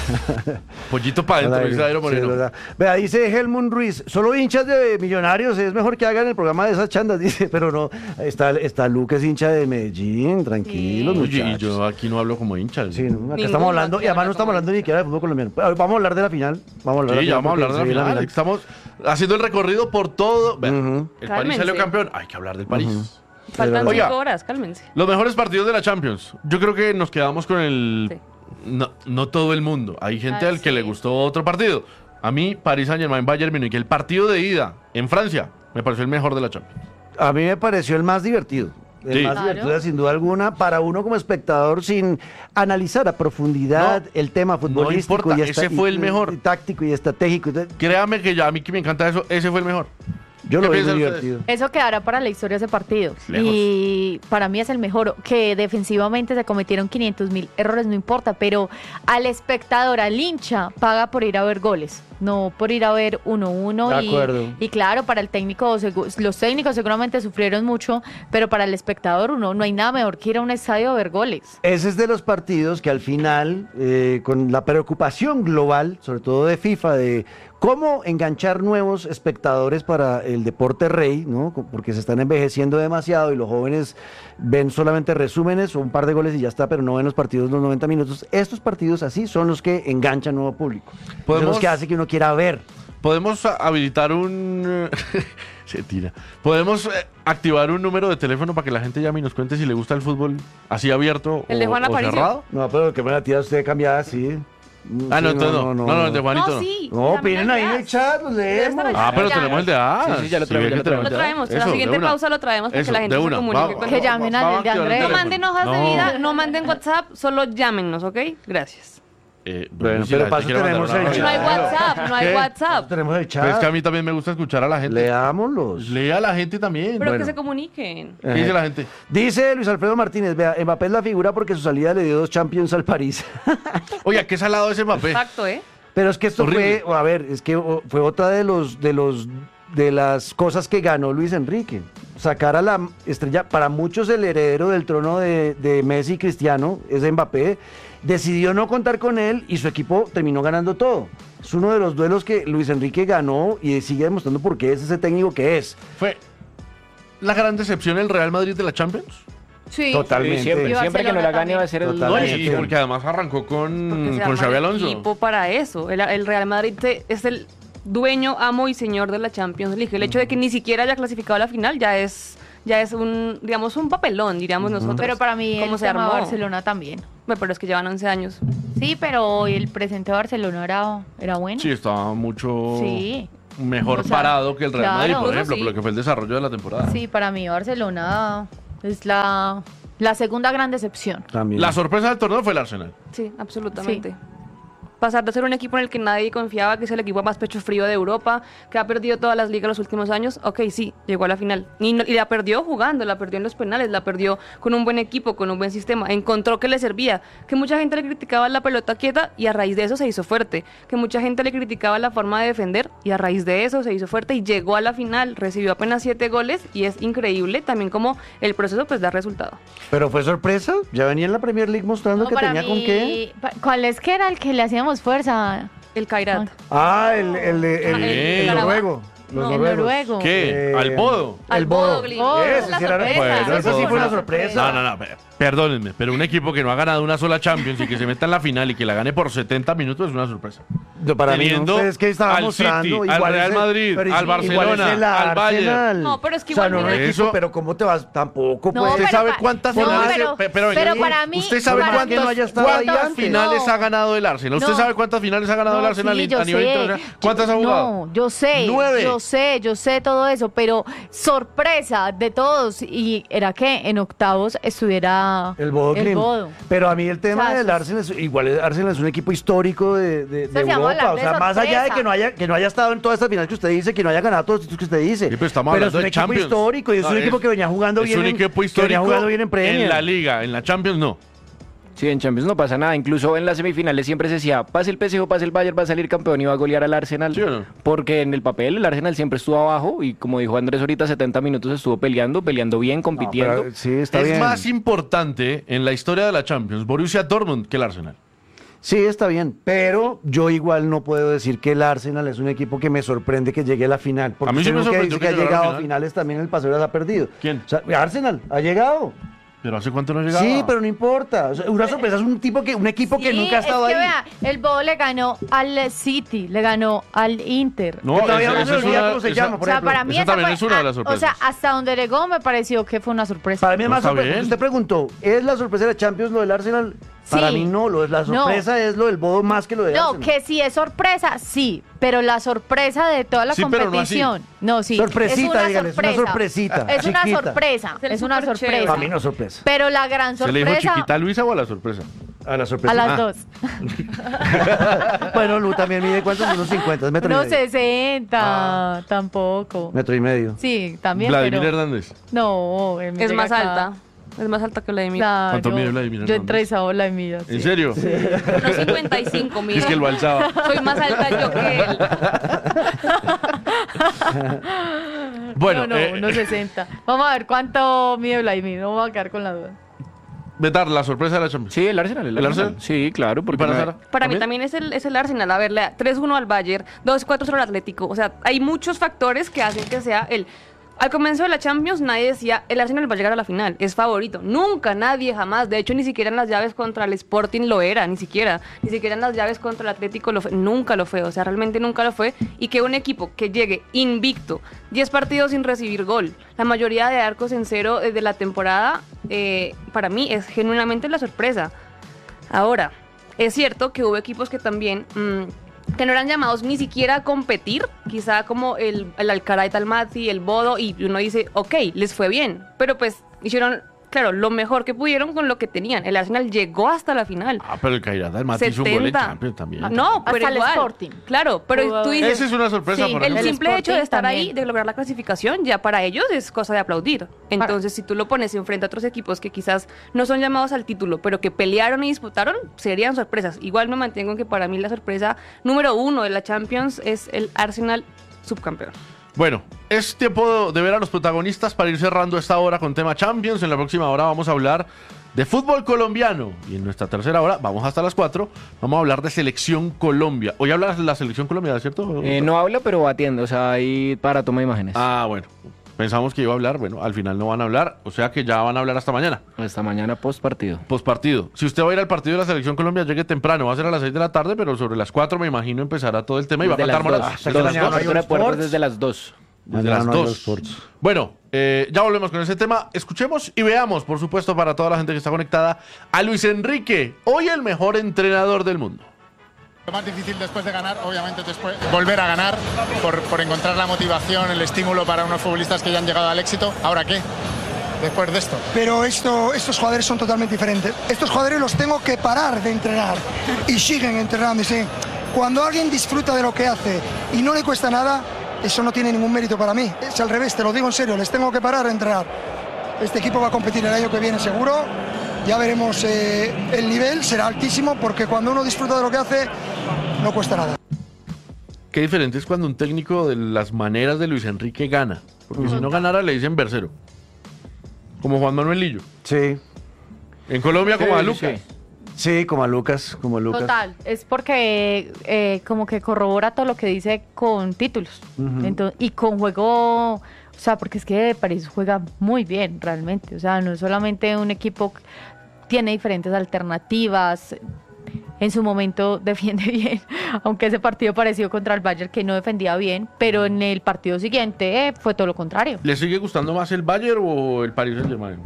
Pollito para adentro, dice Dairo Moreno. Sí, vea, dice Helmut Ruiz, solo hinchas de Millonarios, es mejor que hagan el programa de esas chandas, dice, pero no, está Luque, es hincha de Medellín, tranquilos, Oye, y muchachos. yo aquí no hablo como hincha. Sí, no, acá estamos hablando, y además no estamos hablando ni siquiera de fútbol colombiano. Vamos a hablar de la final. Vamos a hablar Sí, ya vamos a hablar de la porque se viene final. Estamos haciendo el recorrido por todo. Vea, el París Cálmense. salió campeón. Hay que hablar del París. Faltan Oiga. 5 horas, cálmense. Los mejores partidos de la Champions. Yo creo que nos quedamos con el... Sí. No todo el mundo. Hay gente al que sí. le gustó otro partido. A mí, París Saint-Germain, Bayern Múnich, el partido de ida en Francia, me pareció el mejor de la Champions. A mí me pareció el más divertido. El Sí. más Claro. divertido, sin duda alguna, para uno como espectador, sin analizar a profundidad No, el tema futbolístico. importa, y ese fue el mejor. y táctico y estratégico. Créame que ya a mí que me encanta eso, ese fue el mejor. Yo lo ¿Qué vi muy piensan ustedes? divertido. Eso quedará para la historia de ese partido. Lejos. Y para mí es el mejor. Que defensivamente se cometieron 500.000 errores, no importa, pero al espectador, al hincha, paga por ir a ver goles, no por ir a ver 1-1. De acuerdo. Y claro, para el técnico, los técnicos seguramente sufrieron mucho, pero para el espectador no hay nada mejor que ir a un estadio a ver goles. Ese es de los partidos que al final, con la preocupación global, sobre todo de FIFA, de cómo enganchar nuevos espectadores para el deporte rey, ¿no? Porque se están envejeciendo demasiado y los jóvenes ven solamente resúmenes o un par de goles y ya está, pero no ven los partidos los 90 minutos. Estos partidos así son los que enganchan nuevo público. Son Podemos- los que hace que uno quiera ver. Podemos habilitar un... Se tira. Podemos activar un número de teléfono para que la gente llame y nos cuente si le gusta el fútbol así abierto ¿El de Juan o Aparicio? cerrado. No, pero que me la tira usted cambiada así. Ah, no, Sí, entonces no, el de Juanito no. sí. No, opinen ahí en el chat, los leemos. Ah, pero Ya. tenemos el de A. Sí, sí, ya lo traemos, ya lo traemos. Lo traemos. En la Eso, siguiente de una. pausa lo traemos para que Eso, la gente de se una. comunique con Que llamen al de activar el Andrés. No teléfono. manden hojas de No. vida, no manden WhatsApp, solo llámenos, ¿ok? Gracias. Bueno, si pero la para gente eso quiere tenemos mandar una el No hay radio. WhatsApp, no hay ¿Qué? WhatsApp. Tenemos el Pero es chat. que a mí también me gusta escuchar a la gente. Leámoslos. Lea a la gente también. Pero Bueno, que se comuniquen. ¿qué dice la gente? Dice Luis Alfredo Martínez, vea, Mbappé es la figura porque su salida le dio 2 Champions al París. Oye, qué salado ese Mbappé. Exacto, ¿eh? Pero es que esto Horrible. fue, a ver, es que fue otra de las cosas que ganó Luis Enrique. Sacar a la estrella, para muchos el heredero del trono de Messi y Cristiano, es Mbappé, decidió no contar con él y su equipo terminó ganando todo. Es uno de los duelos que Luis Enrique ganó y sigue demostrando por qué es ese técnico que es. Fue la gran decepción el Real Madrid de la Champions. Sí. Totalmente. Siempre, Y siempre que no la gane Barcelona va a ser el... Totalmente. No, y porque además arrancó con Porque se Xavi arma el Alonso. equipo para eso. El Real Madrid es el dueño, amo y señor de la Champions League. El hecho de que ni siquiera haya clasificado a la final ya es un, digamos, un papelón, diríamos nosotros. Pero para mí ¿Cómo el se tema armó? Barcelona también. Bueno, pero es que llevan 11 años. Sí, pero el presente de Barcelona era bueno. Sí, estaba mucho Sí. mejor O sea, parado que el Real claro, Madrid, por eso ejemplo, sí. por lo que fue el desarrollo de la temporada. Sí, para mí Barcelona es la segunda gran decepción. También. La sorpresa del torneo fue el Arsenal. Sí, absolutamente. Pasar de ser un equipo en el que nadie confiaba, que es el equipo más pecho frío de Europa, que ha perdido todas las ligas los últimos años, ok, sí, llegó a la final. Y la perdió jugando, la perdió en los penales, la perdió con un buen equipo, con un buen sistema. Encontró que le servía, que mucha gente le criticaba la pelota quieta y a raíz de eso se hizo fuerte. Que mucha gente le criticaba la forma de defender y a raíz de eso se hizo fuerte y llegó a la final. Recibió apenas 7 goles y es increíble también como el proceso pues da resultado. Pero fue sorpresa, ya venía en la Premier League mostrando No, que para tenía con mí, qué. ¿Cuál es que era el que le hacíamos fuerza? El Kairat. Ah, el Carabao. noruego. Los No, el noruegos. noruego. ¿Qué? ¿Al Bodo? Al Bodo, Glin. Ese sí era- Bueno, esa sí fue una no. sorpresa. No, perdónenme, pero un equipo que no ha ganado una sola Champions y que se meta en la final y que la gane por 70 minutos es una sorpresa. No, para mí Teniendo no, es que estaba al mostrando City, al Real Madrid, pero al igual es Barcelona, el al Bayern. Arsenal. No, pero es que o sea, igual no, mira- equipo, Eso- pero ¿cómo te vas? Tampoco, No, pues. ¿Usted pero sabe pa- cuántas no, finales? pero venga, para mí- ¿usted sabe para cuántas, mí no haya estado ahí cuántas antes. finales No. ha ganado el Arsenal? ¿Usted No. sabe cuántas finales ha ganado el No, Arsenal sí, yo a nivel sé. internacional? ¿Cuántas ha jugado? No, yo sé, 9. yo sé todo eso, pero sorpresa de todos y era que en octavos estuviera El Bodo Glimt. Bodo. Pero a mí el tema O sea, del Arsenal, igual el Arsenal es un equipo histórico de sea, si vamos a Europa. hablar O de sea, más allá de sorpresa. que no haya estado en todas estas finales que usted dice, que no haya ganado todos los títulos que usted dice. Sí, pero estamos es hablando un de equipo Champions. histórico y es No, un equipo que venía jugando bien. Es un equipo que venía histórico jugando bien en Premier. en la Liga, en la Champions no. Sí, en Champions no pasa nada. Incluso en las semifinales siempre se decía, pase el PSG o pase el Bayern, va a salir campeón y va a golear al Arsenal. ¿Sí o no? Porque en el papel el Arsenal siempre estuvo abajo y como dijo Andrés ahorita, 70 minutos estuvo peleando bien, compitiendo. Pero sí, está Es bien. más importante en la historia de la Champions Borussia Dortmund que el Arsenal. Sí, está bien, pero yo igual no puedo decir que el Arsenal es un equipo que me sorprende que llegue a la final. Porque A mí sí usted me nunca sorprendió dice que que ha llegara a la llegado a final. finales también, el paseo las ha perdido. ¿Quién? O sea, Arsenal ha llegado. ¿Pero hace cuánto no llegaba? Sí, pero no importa. O sea, una sorpresa es un equipo que Sí, nunca ha estado es que ahí. vea, el Bodo le ganó al City, le ganó al Inter. No, Que todavía no esa se es olvida una- cómo se esa- llama, O por sea, ejemplo. para mí esa esa también fue- es una de las o sea, sorpresas. hasta donde llegó me pareció que fue una sorpresa. Para mí es No, más está sorpresa. bien. Usted preguntó, ¿es la sorpresa de la Champions lo del Arsenal? Para Sí. mí no, la sorpresa es lo del Bodo más que lo de No, Arsenal. que sí es sorpresa, sí, pero la sorpresa de toda la Sí, pero no así. competición. No, sí. Sorpresita, es dígale, es una sorpresita, Es una chiquita. sorpresa, Es es una súper sorpresa. chévere. Para mí no es sorpresa. Pero la gran ¿Se le dijo sorpresa chiquita a Luisa o a la sorpresa? A la sorpresa. a las Ah. dos. Bueno, Lu también mide cuántos, unos 50, es metro y No medio. 60, tampoco. Metro y medio. Sí, también, Vladimir pero Hernández. no, él me Es llega más acá. alta. Es más alta que Vladimir. Claro, ¿Cuánto mide Vladimir Yo Hernández? entré esa ola y mira. ¿En serio? 1.55, mira. Es que lo alzaba. Soy más alta yo que él. Bueno, no, no 60. Vamos a ver cuánto mide Vladimir, no vamos a quedar con la duda. Betar, la sorpresa de la Champions. Sí, el Arsenal. ¿El Arsenal? Sí, claro. ¿Y Porque para no- Sara? Para mí también es el Arsenal. A ver, 3-1 al Bayern, 2-4 sobre el Atlético. O sea, hay muchos factores que hacen que sea el... Al comienzo de la Champions nadie decía el Arsenal va a llegar a la final, es favorito. Nunca, nadie, jamás. De hecho, ni siquiera en las llaves contra el Sporting lo era, ni siquiera. Ni siquiera en las llaves contra el Atlético lo fue. Nunca lo fue, o sea, realmente nunca lo fue. Y que un equipo que llegue invicto, 10 partidos sin recibir gol, la mayoría de arcos en cero de la temporada, para mí es genuinamente la sorpresa. Ahora, es cierto que hubo equipos que también... que no eran llamados ni siquiera a competir, quizá como el Alcaraz, el Mati, el Bodo, y uno dice, ok, les fue bien, pero pues hicieron, claro, lo mejor que pudieron con lo que tenían. El Arsenal llegó hasta la final. Ah, pero el Cairata, el Mati hizo un gol en 70. Champions también. No, pero Hasta el igual. Sporting. Claro, pero Pudo tú haber. dices, Esa es una sorpresa, Sí, por el ejemplo. simple hecho de Sporting estar ahí, también. de lograr la clasificación, ya para ellos es cosa de aplaudir. Entonces, si tú lo pones enfrente a otros equipos que quizás no son llamados al título, pero que pelearon y disputaron, serían sorpresas. Igual me mantengo en que para mí la sorpresa número 1 de la Champions es el Arsenal subcampeón. Bueno, es tiempo de ver a los protagonistas para ir cerrando esta hora con tema Champions. En la próxima hora vamos a hablar de fútbol colombiano. Y en nuestra tercera hora, vamos hasta las 4, vamos a hablar de Selección Colombia. Hoy habla la Selección colombiana, ¿cierto? No habla, pero atiende, o sea, ahí para toma de imágenes. Ah, bueno. Pensamos que iba a hablar, bueno, al final no van a hablar, o sea que ya van a hablar hasta mañana, Hasta mañana post partido. postpartido. Si usted va a ir al partido de la Selección Colombia, llegue temprano, va a ser a las 6 de la tarde, pero sobre las 4 me imagino empezará todo el tema y va a Desde cantar las Morat. dos. Desde las Dos, dos. apertura de puertas Sports. desde las 2. Desde Mañana las no hay 2. los sports. Bueno, ya volvemos con ese tema. Escuchemos y veamos, por supuesto, para toda la gente que está conectada, a Luis Enrique, hoy el mejor entrenador del mundo. Lo más difícil después de ganar, obviamente, después volver a ganar por encontrar la motivación, el estímulo para unos futbolistas que ya han llegado al éxito. ¿Ahora qué? Después de esto. Pero estos jugadores son totalmente diferentes. Estos jugadores los tengo que parar de entrenar y siguen entrenándose. Cuando alguien disfruta de lo que hace y no le cuesta nada, eso no tiene ningún mérito para mí. Es al revés, te lo digo en serio, les tengo que parar de entrenar. Este equipo va a competir el año que viene seguro. Ya veremos, el nivel será altísimo porque cuando uno disfruta de lo que hace, no cuesta nada. Qué diferente es cuando un técnico de las maneras de Luis Enrique gana. Porque si no ganara le dicen versero. Como Juan Manuel Lillo. Sí, En Colombia como a Lucas. sí, como a Lucas, Total, es porque como que corrobora todo lo que dice con títulos. Y con juego, o sea, porque es que París juega muy bien realmente. O sea, no es solamente un equipo, tiene diferentes alternativas. En su momento defiende bien, aunque ese partido pareció contra el Bayern que no defendía bien, pero en el partido siguiente fue todo lo contrario. ¿Le sigue gustando más el Bayern o el Paris Saint-Germain?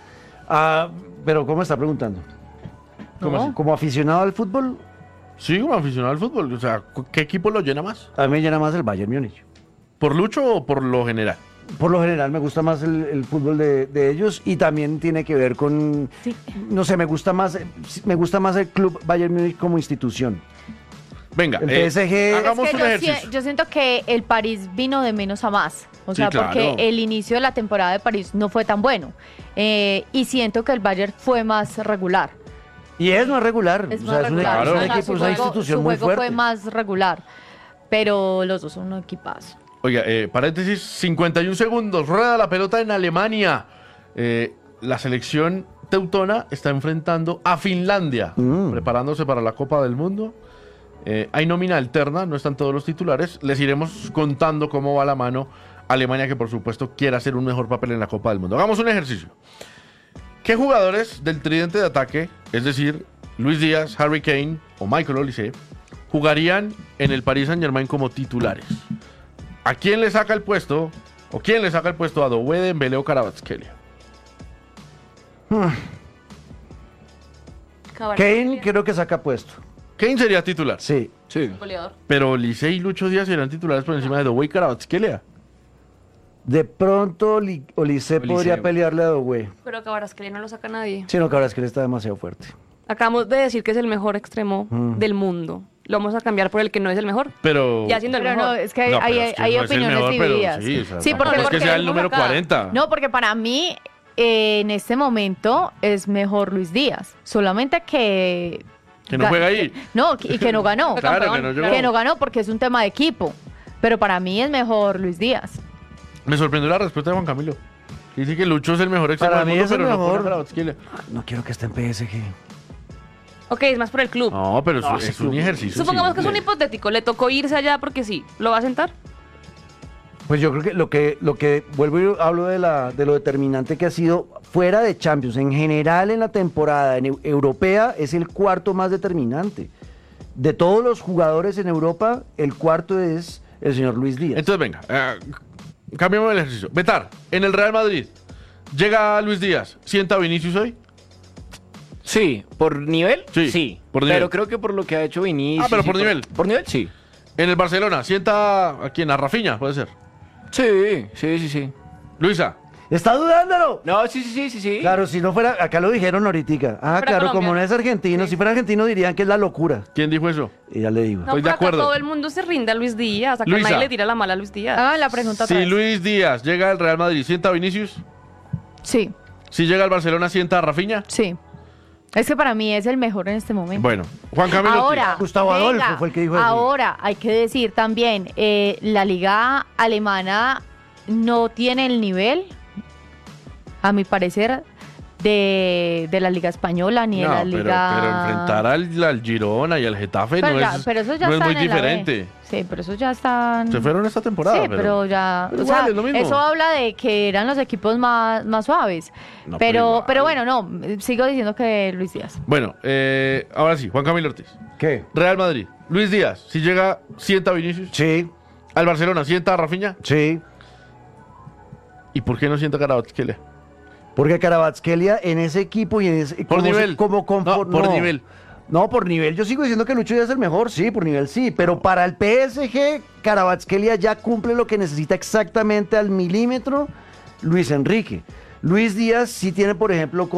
Ah, pero ¿cómo está preguntando? ¿Cómo así? Como aficionado al fútbol, Sí, como aficionado al fútbol. O sea, ¿qué equipo lo llena más? a mí me llena más el Bayern Múnich. ¿Por Lucho o por lo general? Por lo general me gusta más el fútbol de ellos y también tiene que ver con, Sí. no sé, me gusta más el club Bayern Múnich como institución. Venga, El PSG hagamos Es que un ejercicio. yo siento que el París vino de menos a más. O Sí, sea, claro. porque el inicio de la temporada de París no fue tan bueno. Y siento que el Bayern fue más regular. Y es más regular, Es o más sea, es un, regular. Claro. es un O sea, equipo, su es una juego- institución su muy juego fuerte. fue más regular. Pero los dos son un equipazo. Oiga, paréntesis, 51 segundos, rueda la pelota en Alemania. La selección teutona está enfrentando a Finlandia, preparándose para la Copa del Mundo. Hay nómina alterna, no están todos los titulares. Les iremos contando cómo va la mano Alemania, que por supuesto quiere hacer un mejor papel en la Copa del Mundo. Hagamos un ejercicio. ¿Qué jugadores del tridente de ataque, es decir, Luis Díaz, Harry Kane o Michael Olise, jugarían en el Paris Saint-Germain como titulares? ¿A quién le saca el puesto? ¿O quién le saca el puesto a Doué, Dembélé o Kvaratskhelia? Kane creo que saca puesto. Kane sería titular. Sí. Sí. Goleador. Pero Olise y Lucho Díaz serán titulares por encima de Doué y Kvaratskhelia. De pronto Olise podría pelearle a Doué. Pero Kvaratskhelia no lo saca nadie. Sí, no, Kvaratskhelia está demasiado fuerte. Acabamos de decir que es el mejor extremo del mundo. Lo vamos a cambiar por el que no es el mejor. Pero... Ya siendo el Pero mejor. no, es que No, pero hay, es que hay no es el opiniones mejor, pero divididas. sí, o sea, Sí, tampoco es que sea el tenemos número acá. 40. No, porque para mí, en este momento, es mejor Luis Díaz. Solamente que... Que no juega ahí. No, y que no ganó. Claro, que no llegó. Que no ganó porque es un tema de equipo. Pero para mí es mejor Luis Díaz. Me sorprendió la respuesta de Juan Camilo. Dice que Lucho es el mejor extremo Para del mí mundo, es el pero no pone a mejor. Kvaratskhelia. No quiero que esté en PSG. Ok, es más por el club. No, pero es un ejercicio. Supongamos que es un simple. hipotético. Le tocó irse allá porque sí. ¿Lo va a sentar? Pues yo creo que lo que vuelvo y hablo de lo determinante que ha sido fuera de Champions, en general en la temporada europea, es el cuarto más determinante. De todos los jugadores en Europa, el cuarto es el señor Luis Díaz. Entonces, venga, cambiamos el ejercicio. Betar, en el Real Madrid, llega Luis Díaz, ¿sienta a Vinicius hoy? Sí, ¿por nivel? Sí, por nivel. Pero creo que por lo que ha hecho Vinicius... Ah, pero y por nivel. Por nivel, sí. En el Barcelona, ¿sienta a quién? ¿A Rafinha? Puede ser. Sí. Luisa, ¿Está dudándolo? No, sí. Claro, si no fuera, acá lo dijeron ahorita. Ah, Fuera claro, como colombiano. no es argentino, Sí. si fuera argentino dirían que es la locura. ¿quién dijo eso? Y ya le digo. No, Estoy de pero acá acuerdo. todo el mundo se rinde a Luis Díaz. Acá Luisa. nadie le tira la mala a Luis Díaz. Hagan la pregunta otra Si vez. Luis Díaz llega al Real Madrid, ¿sienta a Vinicius? Sí, Si llega al Barcelona, ¿sienta a Rafinha? sí. Es que para mí es el mejor en este momento. Bueno, Juan Camilo. Ahora, Gustavo Adolfo fue el que dijo eso. ahora hay que decir también, la liga alemana no tiene el nivel, a mi parecer, de la liga española ni de la liga... pero enfrentar al Girona y al Getafe Pero no ya- es, pero eso ya no es están muy en la B. diferente. Sí, pero eso ya están... Se fueron esta temporada. Sí, pero ya... pero o igual, sea, es lo mismo. eso habla de que eran los equipos más suaves. No, pero pero bueno, no, sigo diciendo que Luis Díaz. Bueno, ahora sí, Juan Camilo Ortiz. ¿Qué? Real Madrid. Luis Díaz, si llega, ¿sienta a Vinicius? Sí, Al Barcelona, ¿sienta a Rafinha? sí. ¿Y por qué no sienta a Kvaratskhelia? Porque Kvaratskhelia en ese equipo y en ese... Por nivel. Como No, por nivel. No, por nivel. Yo sigo diciendo que Lucho Díaz es el mejor, sí, por nivel sí. Pero para el PSG, Kvaratskhelia ya cumple lo que necesita exactamente al milímetro Luis Enrique. Luis Díaz sí tiene, por ejemplo,